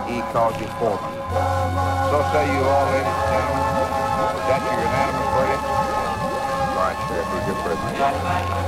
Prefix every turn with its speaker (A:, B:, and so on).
A: he calls you foreman. So say you all, ladies and gentlemen. Is that your unanimous verdict?
B: Fine, Sheriff. He's your prisoner.